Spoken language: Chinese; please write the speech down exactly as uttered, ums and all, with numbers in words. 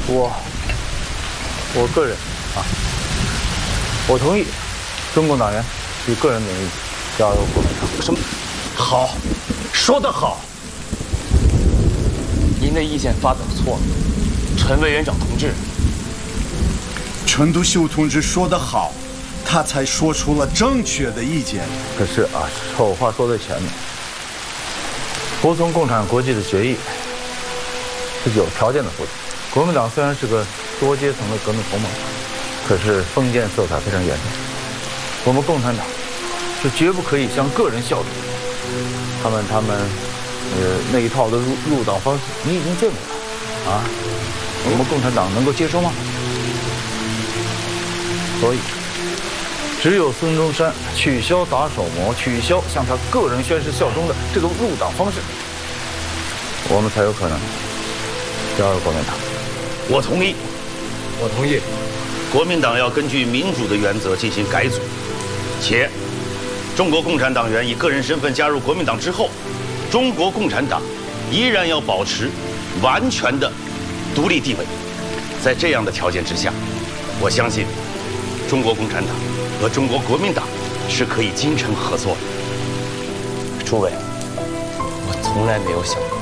我我个人啊，我同意中共党员以个人名义加入国民党。 什么？好，说得好。您的意见发表错了，陈委员长同志。 陈独秀同志说得好，他才说出了正确的意见。 可是啊，丑话说在前面，服从共产国际的决议是有条件的服从。国民党虽然是个多阶层的革命同盟，可是封建色彩非常严重。我们共产党是绝不可以向个人效忠。他们他们呃那一套的入入党方式，你已经见过了啊，我们共产党能够接受吗？所以，只有孙中山取消打手模，取消向他个人宣誓效忠的这种入党方式，我们才有可能加入国民党。 我同意， 我同意。 国民党要根据民主的原则进行改组，且中国共产党员以个人身份加入国民党之后，中国共产党依然要保持完全的独立地位。在这样的条件之下，我相信中国共产党和中国国民党是可以精诚合作的。 诸位，我从来没有想过